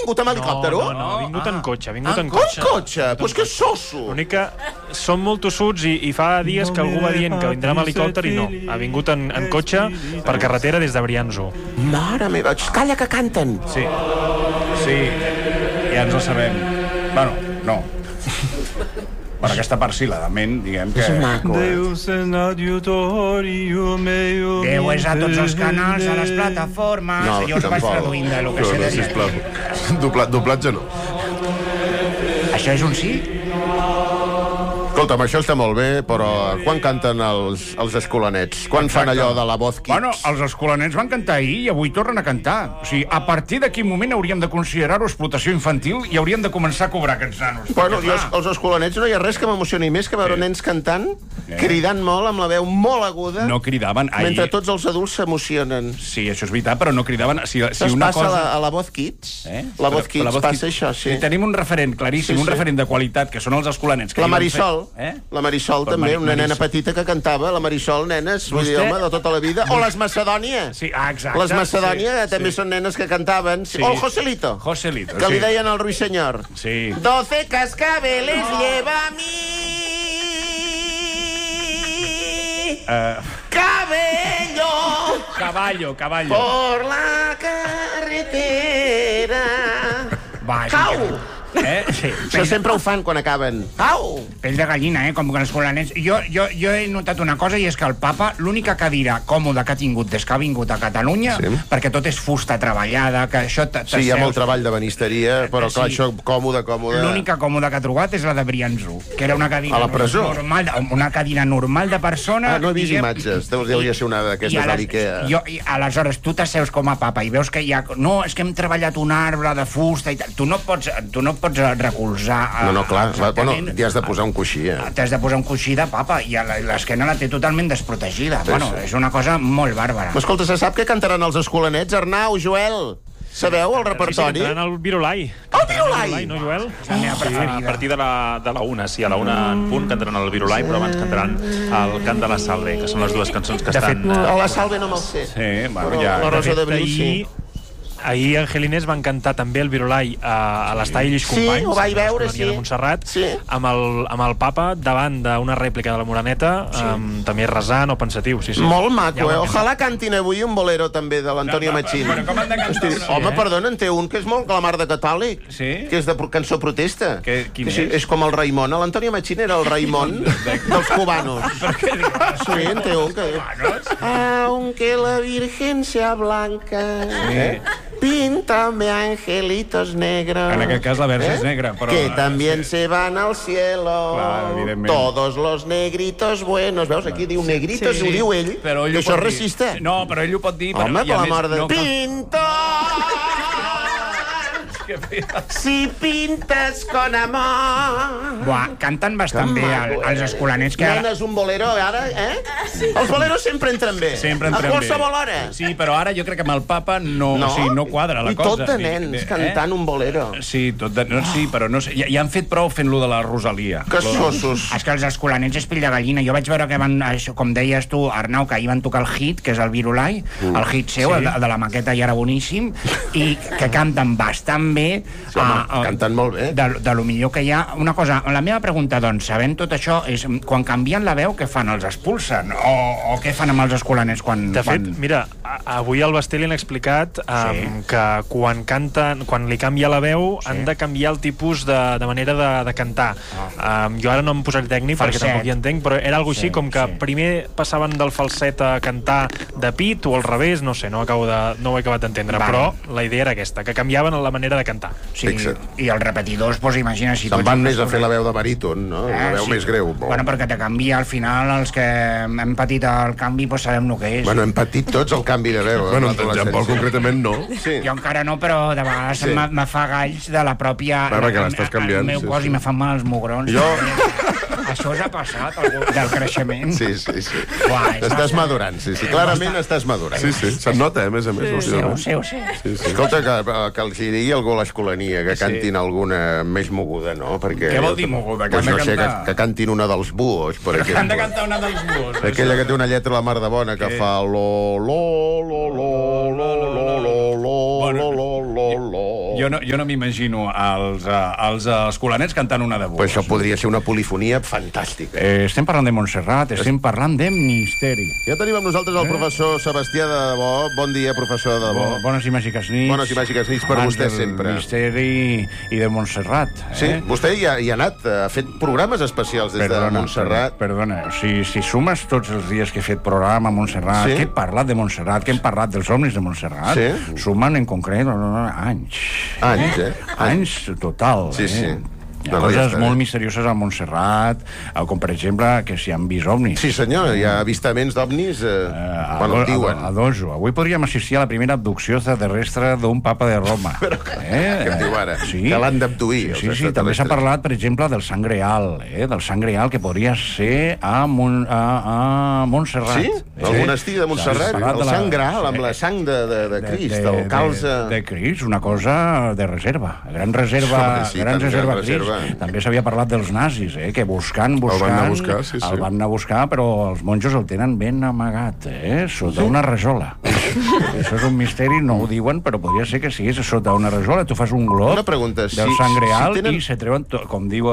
vingut amb helicòptero? No, ha vingut en cotxe, ha vingut en Com cotxe. cotxe? Doncs que soso. L'únic que són molt tossuts i fa dies que algú va dient que vindrà amb helicòpter i no. Ha vingut en cotxe per carretera des de Brianço. Mare meva, calla que canten. Sí, ja ens ho sabem. Bueno, no. Per aquesta part sí, la de ment, diguem que... És maco. Déu és a tots els canals, a les plataformes. No, Jo us vaig tampoc. traduint de lo que sé de dir. Sisplau. Doblatge no. Això és un sí? Escolta'm, això està molt bé, però quan canten els escolanets? Quan fan allò de la Voz Kids? Bueno, els escolanets van cantar ahir i avui tornen a cantar. O sigui, a partir de quin moment hauríem de considerar-ho explotació infantil i hauríem de començar a cobrar aquests nanos? Bueno, Perquè, jo, els escolanets no hi ha res que m'emocioni més que veure nens cantant, cridant molt, amb la veu molt aguda, no cridaven ahir. mentre tots els adults s'emocionen. Sí, això és veritat, però no cridaven... Si Saps, una passa cosa... a la Voz Kids? Eh? La Voz Però Kids passa això, sí. Tenim un referent claríssim, Sí, un sí. referent de qualitat, que són els escolanets. Que La ahir van Marisol, fer- la Marisol Però també, una nena Marisol. petita que cantava, la Marisol, nenes, vull dir, Vostè- home, de tota la vida. O les Macedònia. Sí, exacte. Les Macedònia sí, també sí. són nenes que cantaven. Sí. O el Joselito, Joselito, que li sí. deien al Ruiseñor. Sí. 12 cascabeles lleva a mí. Cabello Caballo. por la carretera. Va, Cau! Sí. Això sempre ho fan quan acaben. Cau! pell de gallina, com que els colanets... Jo he notat una cosa, i és que el papa, l'única cadira còmoda que ha tingut des que ha vingut a Catalunya, Sí. perquè tot és fusta treballada, que això... Sí, hi ha molt treball de banisteria, però clar, Sí. això còmode. L'única còmoda que ha trobat és la de Brianço, que era una cadira... A la presó? Normal, una cadira normal de persona... Ah, no he vist diguem, imatges. Deuria ser una d'aquestes de l'Ikea. I aleshores tu t'asseus com a papa i veus que hi ha... No, és que hem treballat un arbre de fusta i tal. Tu no pots recolzar... No, clar. Bueno, exactament. t'hi has de posar un coixí, T'has de posar un coixí de papa i l'esquena la té totalment desprotegida. Sí, Bueno, sí. és una cosa molt bàrbara. Escolta, se sap què cantaran els escolanets? Arnau, Joel, sabeu el repertori? Sí, entraran al Virolai. El Virolai! No, Joel? La meva A preferida. partir de la 1, sí, a la 1 en punt cantaran el Virolai, però abans cantaran el Cant de la Salve, que són les dues cançons que estan... A la Salve no me'l sé. Sí, bueno, Però ja... la Rosa d'Abril sí. Ahir Angelines van cantar també el Virolai a l'estadi Lluís Sí, Companys, ho vaig a veure, l'Escolania de sí. Montserrat, Sí. amb el papa davant d'una rèplica de la Moreneta, també resant o pensatiu. Sí, sí. Molt maco, Ja ho han Ojalà cantin avui un bolero també de l'Antonio Machín. Però com han de cantar? Home, perdona, en té un que és molt la mar de catòlic. Sí? Que és de cançó protesta. Quin Sí, és? és com el Raimon. L'Antonio Machín era el Raimon dels cubanos. Sí, en té un que... Aunque la Virgen sea blanca, píntame angelitos negros. En aquest cas la versa és negra, però... Que también se van al cielo. Clar, evidentment. Todos los negritos buenos. Veus, aquí diu negritos, ho diu ell. Però ell que ho això pot és dir. racista. No, però ell ho pot dir. Home, i a per la més, mort de... no, Si pintes con amor. Buah, canten bastant Que bé maco, els escolanets que... Nenes, un bolero, ara, Els boleros sempre entren bé. Sempre entren A qualsevol bé. hora. Sí, però ara jo crec que amb el papa no, o sigui, no quadra la I cosa. tot de nens cantant un bolero. Sí, tot de... No, sí, però no sé. Ja han fet prou fent-lo de la Rosalia. Que sossos. És que els escolanets és pell de gallina. Jo vaig veure que van, això, com deies tu, Arnau, que ahir van tocar el hit, que és el Virolai, el hit seu, el de la maqueta, i era boníssim, i que canten bastant bé. Sí, home, canten molt bé. De lo millor que hi ha. Una cosa, la meva pregunta, doncs, sabent tot això, és quan canvien la veu, què fan? Els expulsen? O què fan amb els escolanets quan... De fet, mira, avui al Basté li han explicat que quan canten, quan li canvia la veu, han de canviar el tipus de manera de cantar. Jo ara no em posaré tècnic perquè tampoc hi entenc, però era algo així com que primer passaven del falset a cantar de pit o al revés, no sé, no ho he acabat d'entendre, però la idea era aquesta, que canviaven la manera de cantar. Sí, i els repetidors, doncs imagina si... Se'n van més a fer la veu de baríton, no? La veu més greu. Bueno, perquè te canvia, al final, els que hem patit el canvi, doncs sabem el que és. Bueno, hem patit tots el canvi de veu. Bueno, en Jean Paul concretament no. Sí. Jo encara no, però de vegades me fa galls de la pròpia... Va, perquè l'estàs canviant, El meu sí, cos sí. i me fan mal els mugrons. Jo- Això us ha passat, del creixement? Sí. Uah, Estàs madurant, sí. Clarament estàs madurant. Sí, se'n nota, a més a més. Ho sé. Escolta, que els digui algú a l'Escolania, que cantin alguna més moguda, no? Perquè, Què vol dir moguda? Que Pues han no de sé, cantar? que cantin una dels buos, per exemple. Han de cantar una dels buos. Aquella que té una lletra a la mar de bona, que fa lo, lo, lo, lo, lo, lo, lo, lo, lo, lo, lo, lo. Jo no m'imagino els escolanets cantant una de Búhos. Pues això podria ser una polifonia fantàstica. Estem parlant de Montserrat, estem parlant de misteri. Ja tenim amb nosaltres el professor Sebastià de Debò. Bon dia, professor de Debò. Bones i màgiques nits. Bones i màgiques nits per vostè sempre. Misteri i de Montserrat. Sí, vostè hi ha anat, ha fet programes especials des de Montserrat. Perdona, si sumes tots els dies que he fet programa a Montserrat, que he parlat de Montserrat, que hem parlat dels somnis de Montserrat, sumen en concret anys. Anys total. Sí. Hi ha coses molt misterioses a Montserrat, com per exemple que s'hi han vist ovnis. Sí senyor, hi ha avistaments d'ovnis quan el diuen. A Dojo. Avui podríem assistir a la primera abducció extraterrestre d'un papa de Roma. Però què em diu ara? Sí. Que l'han d'abduir. Sí, també s'ha parlat, per exemple, del sang real, del sang real que podria ser a Montserrat. Sí? Al monestir de Montserrat? El sang real, amb la sang de Crist, el calze... De Crist, una cosa de reserva, gran reserva Crist. També s'havia parlat dels nazis, que buscant... El van anar a buscar, El van anar a buscar, però els monjos el tenen ben amagat, sota una rajola. Això és un misteri, no ho diuen, però podria ser que sigués sota una rajola. Tu fas un glob del sang real i se treuen, com diu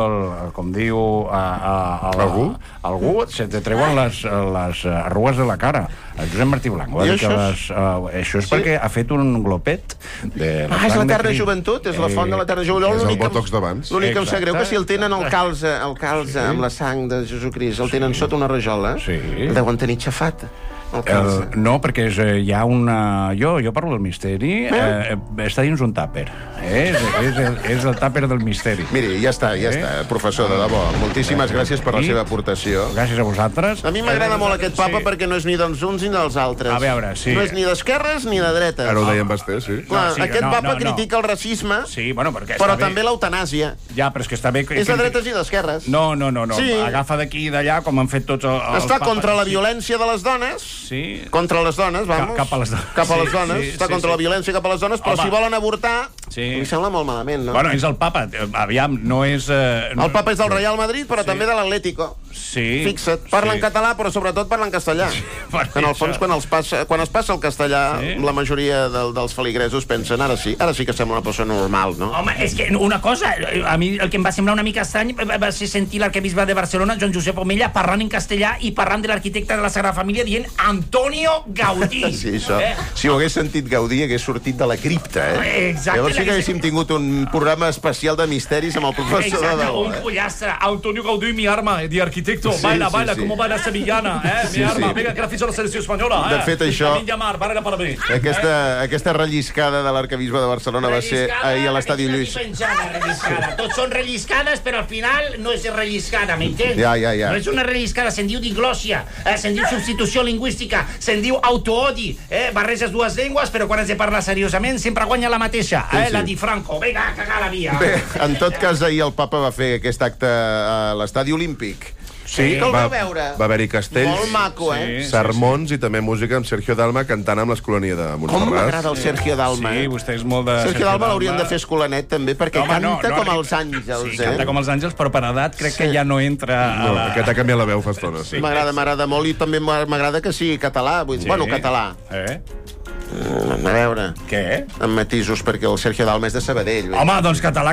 algú, se te treuen les arrugues de la cara. El Josep Martí Blanc va dir que això és perquè ha fet un glopet de la sang de Crist. És l'eterna joventut, és la font de l'eterna joventut. És el botox d'abans. L'únic que em sap greu que si el tenen el calze amb la sang de Jesucrist, el tenen sota una rajola, el deuen tenir xafat. No, perquè hi ha una... Jo parlo del misteri, està dins un tàper. És el tàper del misteri. Miri, ja està, professor de debò. Moltíssimes gràcies per la seva aportació. Gràcies a vosaltres. A mi m'agrada molt aquest papa perquè no és ni dels uns ni dels altres. A veure, sí. No és ni d'esquerres ni de dretes. Ara ho deien basté, sí. Clar, aquest papa critica el racisme, però també l'eutanàsia. Ja, però és que està bé... És de dretes i d'esquerres. No. Agafa d'aquí i d'allà, com han fet tots els papes. Està contra la violència de les dones. Sí. Contra les dones, vamos. Cap a les dones. Cap a les dones. Està contra la violència cap a les dones, però si volen avortar, em sembla molt malament, no? Bueno, és el papa. Aviam, no és... El papa és del Real Madrid, però també de l'Atlético. Sí. Fixa't, parla en català, però sobretot parla en castellà. En el fons, quan es passa el castellà, la majoria dels feligresos pensen, ara sí que sembla una persona normal, no? Home, és que una cosa, a mi el que em va semblar una mica estrany va ser sentir l'arquebisbe de Barcelona, Joan Josep Omella, parlant en castellà i parlant de l'arquitecte de la Sagrada Família dient Antonio Gaudí. Sí, això. Si ho hagués sentit Gaudí, hagués sortit de la cripta, Exacte. Llavors sí que haguéssim tingut un programa especial de misteris amb el professor de debò. Un pollastre. Antonio Gaudí, mi arma de arquitecto. Baila, como baila sevillana, mi arma. Venga, que la ficha la selecció espanyola, De fet, això... Aquesta Aquesta relliscada de l'arquebisbe de Barcelona va ser ahir a l'estadi Lluís. Tots són relliscades, però al final no és relliscada, m'entens? Ja. No és una relliscada, se'n diu diglòssia, se'n diu substitució lingüística, se'n diu autoodi, barreges dues llengües, però quan has de parlar seriosament sempre guanya la mateixa, la di Franco. Vinga, a cagar la via. Bé, en tot cas, ahir el papa va fer aquest acte a l'estadi Olímpic. Sí, que el va veure. Va haver-hi castells, molt maco, sermons i també música amb Sergio Dalma cantant amb l'Escolania de Montserrat. Com m'agrada el Sergio Dalma, Sí, vostè és molt de... Sergio Dalma l'haurien de fer escolanet, també, perquè canta com els àngels, Sí, canta com els àngels, però per edat crec que ja no entra... No, aquest ha canviat la veu fa estona. M'agrada molt i també m'agrada que sigui català. Bueno, català. A veure... Què? Amb matisos, perquè el Sergio Dalma és de Sabadell. Home, doncs català.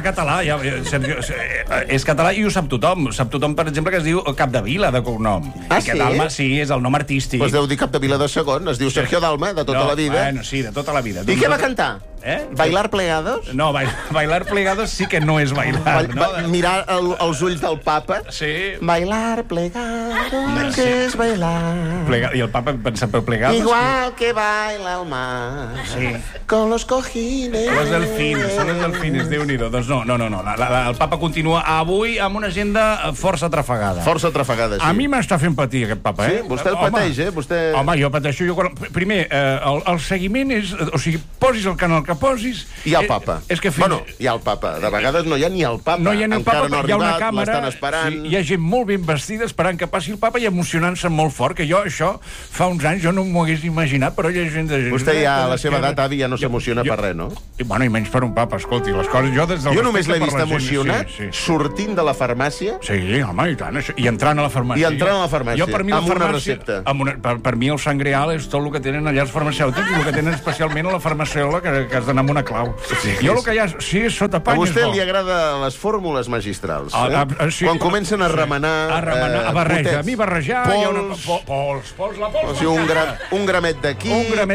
És català i ho sap tothom. Sap tothom, per exemple, que es diu Capdevila, de cognom. Ah, sí? Dalma, sí, és el nom artístic. Doncs deu dir Capdevila de segon. Es diu Sergio Dalma, de tota la vida. Bueno, sí, de tota la vida. I què va cantar? Bailar plegados? No, bailar plegados sí que no és bailar. Mirar els ulls del papa? Sí. Bailar plegados, que és bailar. I el papa pensant per plegados... Igual que baila el mar. Sí. Con los cojines. Los delfines, són els delfines, Déu-n'hi-do. Doncs no. El papa continua avui amb una agenda força trafegada. Força trafegada, sí. A mi m'està fent patir aquest papa, Sí, vostè el pateix, Vostè... Home, jo pateixo. Primer, el seguiment és... O sigui, posis el canal que posis... Hi ha el papa. Bueno, hi ha el papa. De vegades no hi ha ni el papa. No hi ha ni el papa, no hi ha una càmera... l'estan esperant. Sí, hi ha gent molt ben vestida esperant que passi el papa i emocionant-se molt fort, que jo això fa uns anys jo no m'ho hagués imaginat, però hi ha gent de gent... Vostè ja a la seva edat, avi, ja no s'emociona per res, no? Bueno, i menys per un papa, escolti, les coses... Jo només l'he vist emocionat sortint de la farmàcia. Sí, home, i tant, i entrant a la farmàcia. Jo, per mi, amb una recepta. Per mi el sang real és tot el que tenen allà els farmacèutics i el que tenen especialment a la farmacèula que que has d'anar amb una clau. Jo el que ja... Sí, sota pany és bo. A vostè li agrada les fórmules magistrals. Quan comencen a remenar... A barrejar. A mi barrejar... Pols, la pols. Un gramet d'aquí,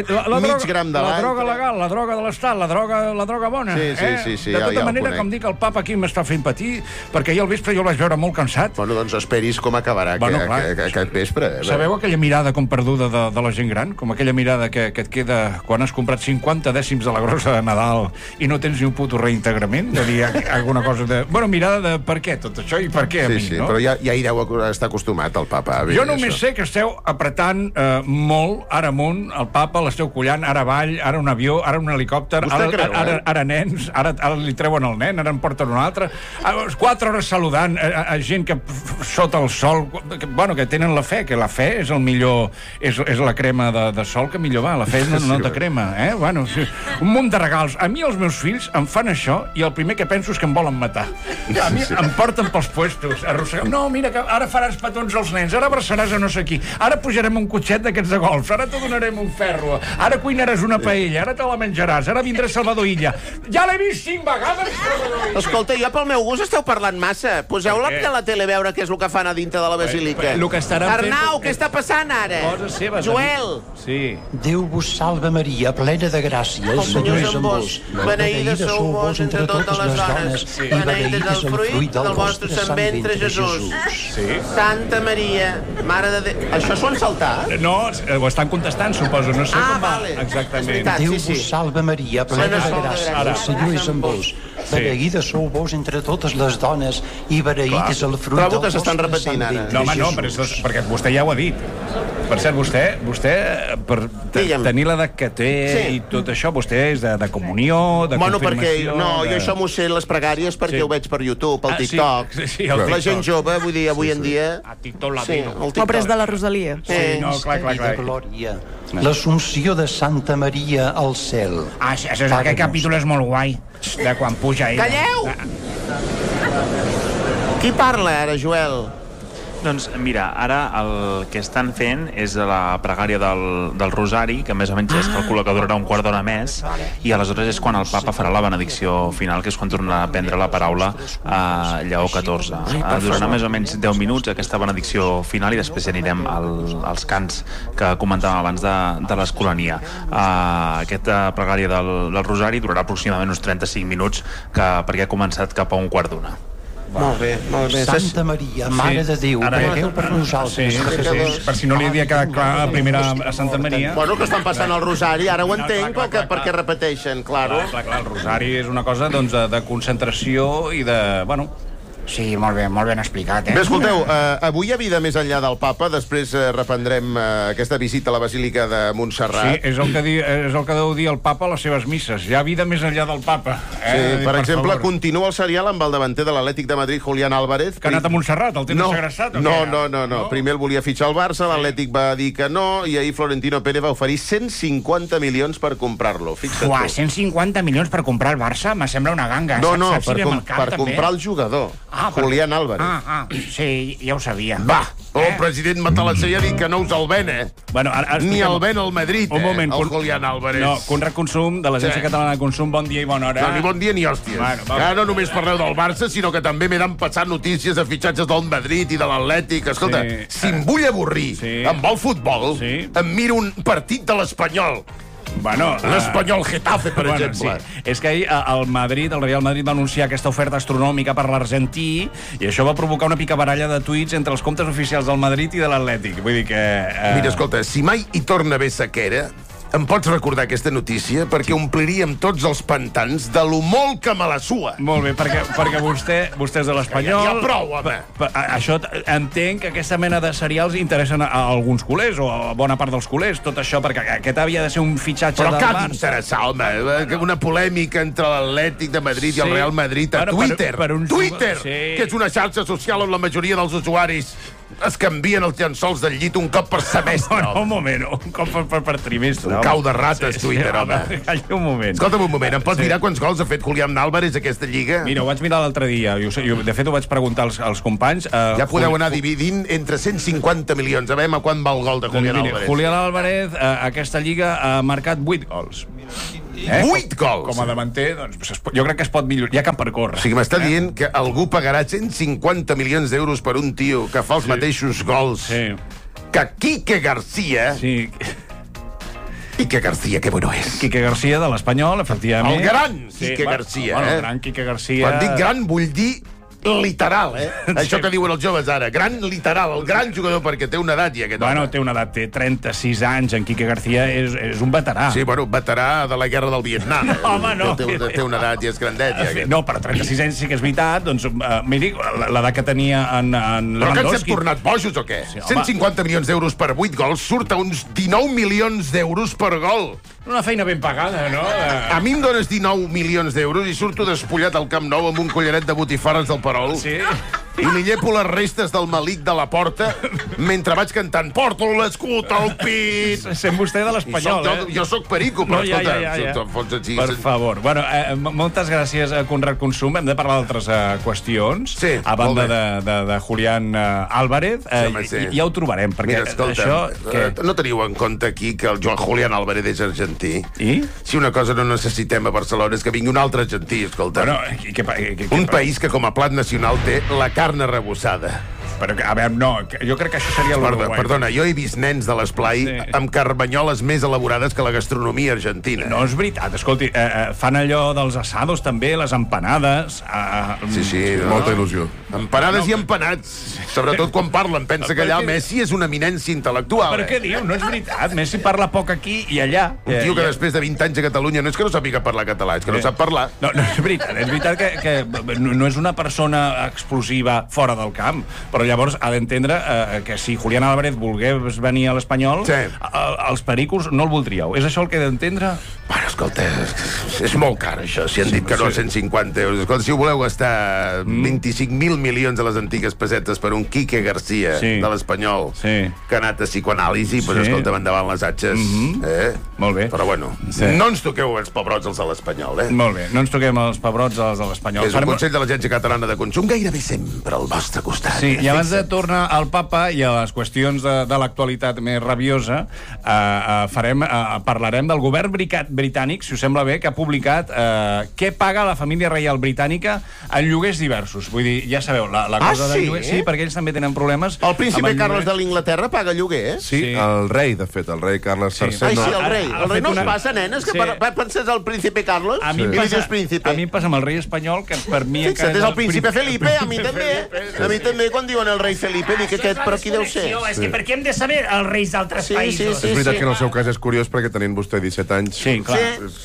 mig gram de l'altre. La droga legal, la droga de l'estat, la droga bona. Sí. De tota manera, com dic, el papa aquí m'està fent patir, perquè ahir al vespre jo el vaig veure molt cansat. Bueno, doncs esperis com acabarà aquest vespre. Sabeu aquella mirada com perduda de la gent gran? Com aquella mirada que et queda quan has comprat 50 dècims de la grossa de Nadal i no tens ni un puto reintegrament? De dir alguna cosa de... Bueno, mirada de per què tot això i per què a mi, no? Sí, però ja hi deu estar acostumat, el papa. Jo només sé que esteu apretant molt, ara amunt, el papa, l'esteu collant, ara avall, ara un avió, ara un helicòpter, ara nens, ara li treuen el nen, ara en porten un altre, 4 hores saludant a gent que sota el sol, que tenen la fe, que la fe és el millor, és la crema de sol que millor va, la fe no te crema, Bueno, un munt de regals. A mi els meus fills em fan això i el primer que penso és que em volen matar. A mi em porten pels puestos, arrossegant. No, mira, que ara faràs petons als nens, ara abraçaràs a no sé qui, ara pujarem un cotxet d'aquests de golf, ara te donarem un ferro, ara cuinaràs una paella, ara te la menjaràs, ara vindrà Salvador Illa. Ja l'he vist 5 vegades, Salvador Illa. Escolta, jo pel meu gust esteu parlant massa. Poseu-la a la tele a veure què és el que fan a dintre de la basílica. Arnau, què està passant ara? Joel! Sí. Déu vos salve Maria, plena de gràcia, el Senyor és amb vos. Beneïda sou vos entre totes les dones, i beneït és el fruit del vostre sant ventre, Jesús. Santa Maria, Mare de Déu... Això s'ho han saltat? No, ho estan contestant, suposo, no sé com va. Exactament. Déu vos salve Maria, plena de gràcia, el Senyor és amb vos. Beneïda sou vos entre totes les dones, i beneït és el fruit del vostre sant ventre, Jesús. No, home, no, perquè vostè ja ho ha dit. Per cert, vostè per tenir l'edat que té i tot això, vostè és de comunió, de confirmació... No, jo això m'ho sé les pregàries perquè ho veig per YouTube, al TikTok. La gent jove, vull dir, avui en dia... A TikTok latino. Obres de la Rosalia. Sí, no, clar. L'Assumpció de Santa Maria al cel. Aquest capítol és molt guai, de quan puja ell. Calleu! Qui parla ara, Joel? Doncs mira, ara el que estan fent és la pregària del Rosari, que més o menys es calcula que durarà un quart d'hora més, i aleshores és quan el papa farà la benedicció final, que és quan tornarà a prendre la paraula a Lleó XIV. Durarà més o menys 10 minuts aquesta benedicció final i després ja anirem als cants que comentàvem abans de l'Escolania. Aquesta pregària del Rosari durarà aproximadament uns 35 minuts perquè ha començat cap a un quart d'una. Molt bé. Santa Maria, Mare de Déu, pregueu per nosaltres. Per si no li havia quedat clar a primera a Santa Maria. Bueno, que estan passant el Rosari, ara ho entenc perquè repeteixen, claro. Clar, el Rosari és una cosa de concentració i de... Bueno... Sí, molt ben explicat, Bé, escolteu, avui hi ha vida més enllà del papa, després reprendrem aquesta visita a la Basílica de Montserrat. Sí, és el que deu dir el papa a les seves misses. Hi ha vida més enllà del papa. Per exemple, continua el serial amb el davanter de l'Atlètic de Madrid, Julián Álvarez. Que ha anat a Montserrat, el tenen segrestat? No. Primer el volia fitxar al Barça, l'Atlètic va dir que no, i ahir Florentino Pérez va oferir 150 milions per comprar-lo. Uah, 150 milions per comprar el Barça? Me sembla una ganga. No, per comprar el jugador. Julián Álvarez. Sí, ja ho sabia. Va, el president Matalasser ja ha dit que no us el ven, Bueno, ni el ven al Madrid, un moment, el Julián Álvarez. No, Conrad Consum, de l'Agència Catalana de Consum, bon dia i bona hora. No, ni bon dia ni hòsties. Ja no només parleu del Barça, sinó que també m'he d'empassar notícies de fitxatges del Madrid i de l'Atlètic. Escolta, si em vull avorrir amb el futbol, em miro un partit de l'Espanyol. Bueno, l'Espanyol Getafe, per exemple. Sí. És que ahir el Real Madrid va anunciar aquesta oferta astronòmica per l'argentí i això va provocar una picabaralla de tuits entre els comptes oficials del Madrid i de l'Atlètic. Vull dir que... Mira, escolta, si mai hi torna a haver sequera, em pots recordar aquesta notícia? Perquè ompliríem tots els pantans de lo molt que me la sua. Molt bé, perquè vostè és de l'Espanyol. Ja prou, home. Això entenc que aquesta mena de serials interessen a alguns culers, o a bona part dels culers, tot això, perquè aquest havia de ser un fitxatge del Barça. Però cap d'interessar, home. Una polèmica entre l'Atlètic de Madrid i el Real Madrid a Twitter. Twitter, que és una xarxa social on la majoria dels usuaris es canvien els llençols del llit un cop per semestre. Un moment, un cop per trimestre. Un cau de rates, Twitter, home. Calla un moment. Escolta'm un moment, em pots mirar quants gols ha fet Julián Álvarez aquesta lliga? Mira, ho vaig mirar l'altre dia. De fet, ho vaig preguntar als companys. Ja podeu anar dividint entre 150 milions. A veure a quan va el gol de Julián Álvarez. Julián Álvarez, aquesta lliga, ha marcat 8 gols. 8 gols! Com a davanter, doncs, jo crec que es pot millorar. Hi ha camp per córrer. O sigui, m'està dient que algú pagarà 150 milions d'euros per un tio que fa els mateixos gols que Quique García... Sí. Quique García, que bueno és. Quique García, de l'Espanyol, efectivament. El gran Quique García, el gran Quique García... Quan dic gran, vull dir literal, Això que diuen els joves ara. Gran literal, el gran jugador, perquè té una edat ja, aquest home. Bueno, té una edat, té 36 anys. En Quique García és un veterà. Sí, bueno, veterà de la guerra del Vietnam. Home, no. Té una edat i és grandet, ja. No, però 36 anys sí que és veritat. Doncs, miri, l'edat que tenia en Lewandowski... Però que ens hem tornat bojos, o què? Sí, 150 milions d'euros per 8 gols, surt a uns 19 milions d'euros per gol. Una feina ben pagada, no? A mi em dones 19 milions d'euros i surto despullat al Camp Nou amb un collaret de botifarres del Perol. Sí. I li llepo les restes del malic de la porta mentre vaig cantant Porto l'escut al pit. Sent vostè de l'Espanyol, Jo sóc perico, però escolta... Per favor. Bueno, moltes gràcies a Conrad Consum. Hem de parlar d'altres qüestions. Sí, a banda de Julián Álvarez. Ja ho trobarem, perquè això... No teniu en compte aquí que el Julián Álvarez és argentí? I? Si una cosa no necessitem a Barcelona és que vingui un altre argentí, escolta. Un país que com a plat nacional té la carn arrebossada. Però, a veure, no, jo crec que això seria l'Uruguai. Perdona, jo he vist nens de l'esplai amb carbanyoles més elaborades que la gastronomia argentina. No és veritat, escolti, fan allò dels assados també, les empanades... Sí, molta il·lusió. Empanades i empanats, sobretot quan parlen. Pensa que allà Messi és una eminència intel·lectual. Per què diu? No és veritat, Messi parla poc aquí i allà. Un tio que després de 20 anys a Catalunya no és que no sàpiga parlar català, és que no sap parlar. No és veritat que no és una persona explosiva fora del camp, però llavors ha d'entendre que si Julián Álvarez volgués venir a l'Espanyol, els pericos no el voldríeu. És això el que he d'entendre? Bueno, escolta, és molt car, això. Si han dit que no a 150 euros. Escolta, si ho voleu gastar 25.000 milions a les antigues pessetes per un Quique García de l'Espanyol que ha anat a psicoanàlisi, doncs escolta'm, endavant les atxes. Molt bé. Però bueno, no ens toqueu els pebrots els de l'Espanyol, Molt bé, no ens toquem els pebrots els de l'Espanyol. És un consell de l'Agència Catalana de Consum gairebé sempre al vostre costat. Sí, i abans de tornar al papa i a les qüestions de l'actualitat més rabiosa, parlarem del govern britànic, si us sembla bé, que ha publicat què paga la família reial britànica en lloguers diversos. Vull dir, ja sabeu, la cosa del lloguer... Sí, perquè ells també tenen problemes... El príncipe Carles de l'Inglaterra paga lloguer, Sí, el rei, de fet, el rei Carles III. Ai, sí, el rei. El rei no es passa, nenes, que penses el príncipe Carles i li dius príncipe. A mi em passa amb el rei espanyol, que per mi... Fixa't, és el príncipe Felipe, a mi també. A mi també, quan diuen el rei Felipe, dic aquest, però qui deu ser? És que per què hem de saber els reis d'altres països? És veritat que en el seu cas és curiós perquè tenint vostè 17 anys... Sí, clar.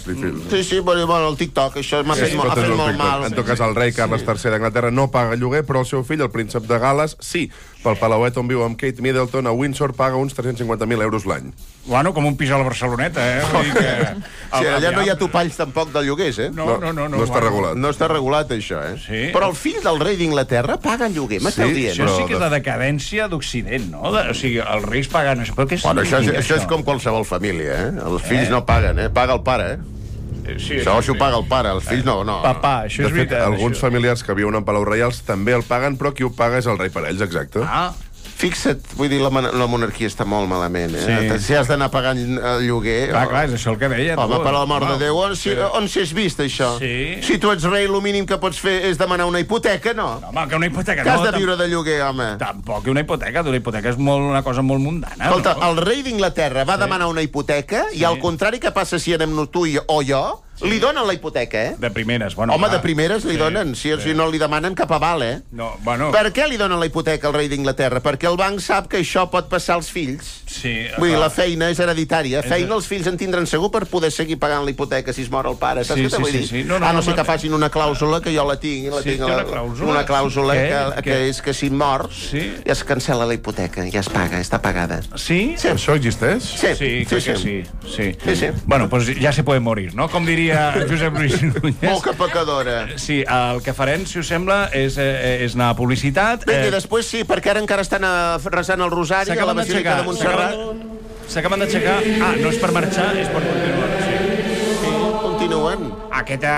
Sí, bueno, el TikTok, això m'ha fet molt mal. En tot cas, el rei Carles III d'Anglaterra no paga lloguer, però el seu fill, el príncep de Gal·les, sí. Pel palauet on viu amb Kate Middleton a Windsor paga uns 350.000 euros l'any. Bueno, com un pis a la Barceloneta, Vull dir que... Sí, allà no hi ha topalls tampoc de lloguers, No està regulat. No està regulat, això, Sí. Però el fill del rei d'Inglaterra paga lloguer, m'esteu dient? Això sí que és la decadència d'Occident, no? O sigui, els reis paguen això. Però què això és com qualsevol família, Els fills no paguen, Paga el pare, Sí, això ho paga el pare, els fills no. Papà, això és veritat. Alguns familiars que viuen en Palau Reials també el paguen, però qui ho paga és el rei per ells, exacte. Fixa't, vull dir, la monarquia està molt malament, Si has d'anar pagant el lloguer... Clar, és això el que deia. Home, per l'amor de Déu, on s'hi has vist, això? Si tu ets rei, el mínim que pots fer és demanar una hipoteca, no? Home, que una hipoteca no. Que has de viure de lloguer, home. Tampoc una hipoteca és una cosa molt mundana. Escolta, el rei d'Inglaterra va demanar una hipoteca i al contrari que passa si anem tu o jo, li donen la hipoteca, De primeres, bueno. Home, de primeres li donen, si no li demanen cap aval, No, bueno... Per què li donen la hipoteca al rei d'Inglaterra? Perquè el banc sap que això pot passar als fills. Sí. Vull dir, la feina és hereditària. Feina els fills en tindran segur per poder seguir pagant la hipoteca si es mor el pare. Saps què te vull dir? A no ser que facin una clàusula, que jo la tinc, una clàusula que és que si mors ja es cancel·la la hipoteca, ja es paga, està pagada. Sí? Això existeix? Sí, crec que sí. Bueno, pues ja se puede morir, no? Com diria Josep Lluís Núñez. Molt que pecadora. Sí, el que farem, si us sembla, és anar a publicitat. Vinga, després sí, perquè ara encara estan resant el rosari a la Basílica de Montserrat. S'acaben d'aixecar. No és per marxar, és per continuar. Sí, continuen. Aquesta...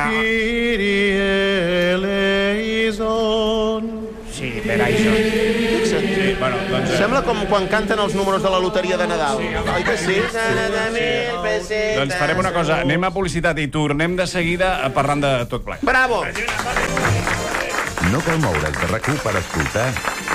Sí, per això. Fixa't. Sembla com quan canten els números de la loteria de Nadal. Oi que sí? Doncs farem una cosa, anem a publicitat i tornem de seguida parlant de tot plegat. Bravo! No cal moure's de RAC1 per escoltar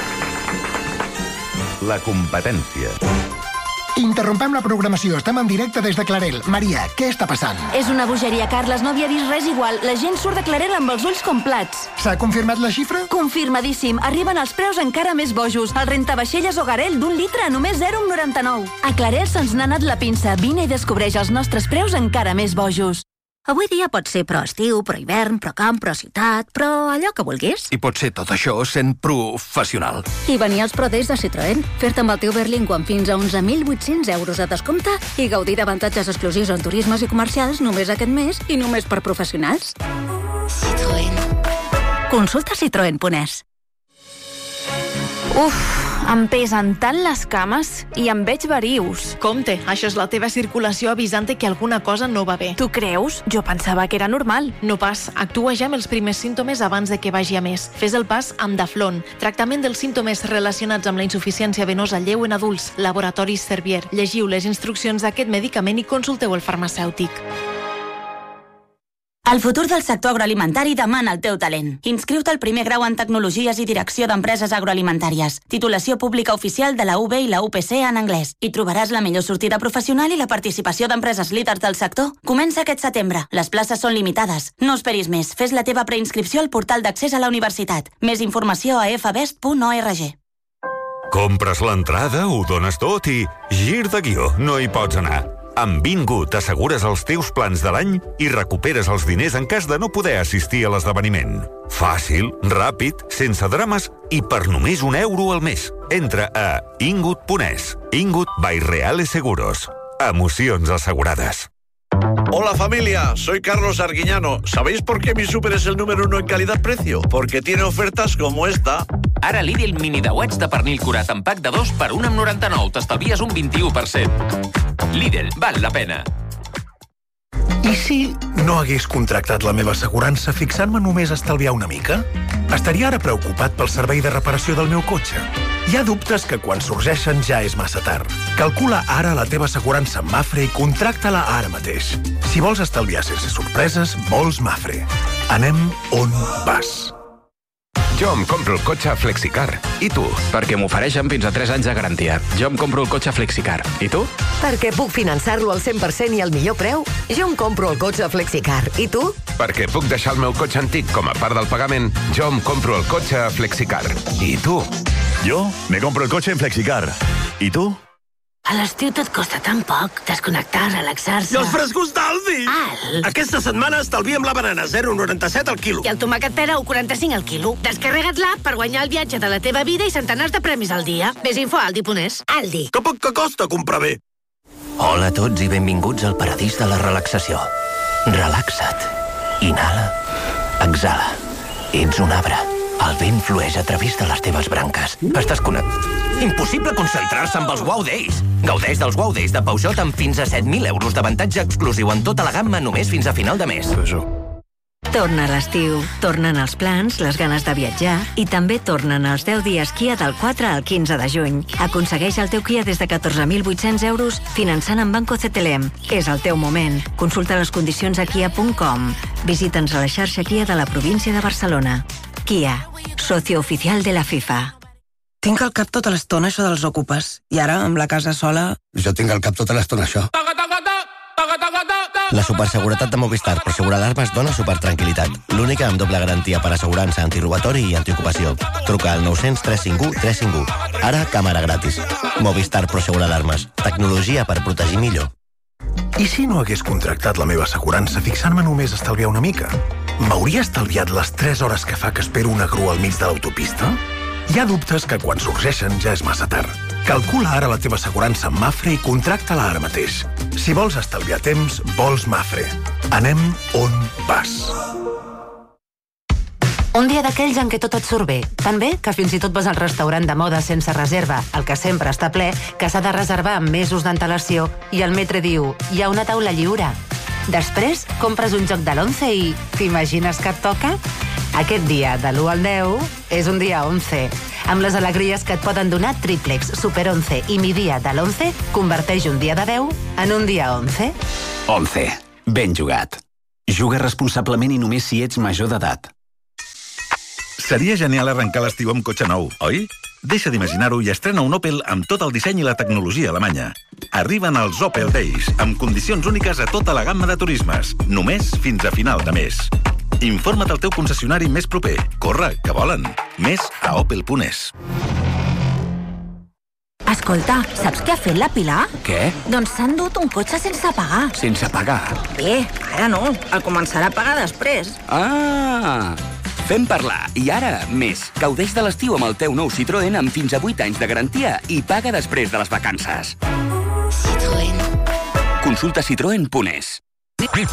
La Competència. Interrompem la programació. Estem en directe des de Clarel. Maria, què està passant? És una bogeria, Carles. No havia vist res igual. La gent surt de Clarel amb els ulls com plats. S'ha confirmat la xifra? Confirmadíssim. Arriben els preus encara més bojos. El rentavaixelles o garell d'1 litre a només 0,99. A Clarel se'ns n'ha anat la pinça. Vine i descobreix els nostres preus encara més bojos. Avui dia pot ser pro estiu, pro hivern, pro camp, pro ciutat, però allò que vulguis. I pot ser tot això sent professional. I venir als Pro Days de Citroën, fer-te amb el teu Berlingo amb fins a 11.800 euros de descompte i gaudir d'avantatges exclusius en turismes i comercials només aquest mes i només per professionals. Citroën. Consulta citroen.es. Uf, em pesen tant les cames i em veig verius. Compte, això és la teva circulació avisant-te que alguna cosa no va bé. Tu creus? Jo pensava que era normal. No pas. Actua ja amb els primers símptomes abans de que vagi a més. Fes el pas amb Daflon. Tractament dels símptomes relacionats amb la insuficiència venosa lleu en adults. Laboratoris Servier. Llegiu les instruccions d'aquest medicament i consulteu el farmacèutic. El futur del sector agroalimentari demana el teu talent. Inscriu-te al primer grau en Tecnologies i Direcció d'Empreses Agroalimentàries. Titulació pública oficial de la UB i la UPC en anglès. Hi trobaràs la millor sortida professional i la participació d'empreses líders del sector. Comença aquest setembre. Les places són limitades. No esperis més. Fes la teva preinscripció al portal d'accés a la universitat. Més informació a fbest.org. Compres l'entrada, ho dones tot i gir de guió, no hi pots anar. Amb Bingo t'assegures els teus plans de l'any i recuperes els diners en cas de no poder assistir a l'esdeveniment. Fàcil, ràpid, sense drames i per només €1 al mes. Entra a ingut.es. Ingut by Reales Seguros. Emocions asegurades. Hola familia, soy Carlos Arguiñano. ¿Sabéis por qué mi súper es el número 1 en calidad-precio? Porque tiene ofertas como esta. Ara Lidl mini dauets de pernil curat en pack de 2 per 1,99. T'estalvies un 21%. Lidl, val la pena. I si no hagués contractat la meva assegurança fixant-me només a estalviar una mica? Estaria ara preocupat pel servei de reparació del meu cotxe. Hi ha dubtes que quan sorgeixen ja és massa tard. Calcula ara la teva assegurança amb Mafre i contracta-la ara mateix. Si vols estalviar sense sorpreses, vols Mafre. Anem on vas. Jo em compro el cotxe a Flexicar. I tu? Perquè m'ofereixen fins a 3 anys de garantia. Jo em compro el cotxe a Flexicar. I tu? Perquè puc finançar-lo al 100% i al millor preu. Jo em compro el cotxe a Flexicar. I tu? Perquè puc deixar el meu cotxe antic com a part del pagament. Jo em compro el cotxe a Flexicar. I tu? Jo me compro el cotxe en Flexicar. I tu? A l'estiu tot costa tan poc. Desconnectar, relaxar-se... I els frescos d'Aldi! Al! Aquesta setmana estalviem la banana 0,97 al quilo. I el tomàquet pera 1,45 al quilo. Descarrega't l'app per guanyar el viatge de la teva vida i centenars de premis al dia. Més info a aldi.es. Aldi. Que poc que costa comprar bé. Hola a tots i benvinguts al paradís de la relaxació. Relaxa't. Inhala. Exhala. Ets un arbre. El vent flueix a través de les teves branques. Estàs connectat. Impossible concentrar-se amb els Wow Days. Gaudeix dels Wow Days de Peugeot amb fins a 7.000 euros d'avantatge exclusiu en tota la gamma només fins a final de mes. Torna l'estiu, tornen els plans, les ganes de viatjar i també tornen els 10 dies Kia del 4 al 15 de juny. Aconsegueix el teu Kia des de 14.800 euros finançant amb Banco CTLM. És el teu moment. Consulta les condicions a kia.com. Visita'ns a la xarxa Kia de la província de Barcelona. Kia, socio oficial de la FIFA. Tinc al cap tota l'estona això dels ocupes. I ara, amb la casa sola... Jo tinc al cap tota l'estona això. La superseguretat de Movistar Prosegur Alarmes dona supertranquil·litat. L'única amb doble garantia per assegurança antirobatori i antiocupació. Truca al 900 351 351. Ara, càmera gratis. Movistar Prosegur Alarmes. Tecnologia per protegir millor. I si no hagués contractat la meva assegurança fixant-me només a estalviar una mica? M'hauria estalviat les 3 hores que fa que espero una grua al mig de l'autopista? Hi ha dubtes que quan sorgeixen ja és massa tard. Calcula ara la teva assegurança amb Mafre i contracta-la ara mateix. Si vols estalviar temps, vols Mafre. Anem on vas. Un dia d'aquells en què tot et surt bé. Tan bé que fins i tot vas al restaurant de moda sense reserva, el que sempre està ple, que s'ha de reservar amb mesos d'antelació, i el metre diu, hi ha una taula lliure. Després, compres un joc de l'11 i t'imagines que et toca? Aquest dia, de l'1 al 10, és un dia 11. Amb les alegries que et poden donar Triplex, Super 11 i Mi Dia de l'11, converteix un dia de 10 en un dia 11. 11. Ben jugat. Juga responsablement i només si ets major d'edat. Seria genial arrencar l'estiu amb cotxe nou, oi? Deixa d'imaginar-ho i estrena un Opel amb tot el disseny i la tecnologia alemanya. Arriben els Opel Days, amb condicions úniques a tota la gamma de turismes, només fins a final de mes. Informa't al teu concessionari més proper. Corre, que volen. Més a opel.es. Escolta, saps què ha fet la Pilar? Què? Doncs s'ha endut un cotxe sense pagar. Sense pagar? Ara no, el començarà a pagar després. Ah! Fem parlar. I ara, més. Gaudeix de l'estiu amb el teu nou Citroën amb fins a 8 anys de garantia i paga després de les vacances. Citroën. Consulta citroen.es.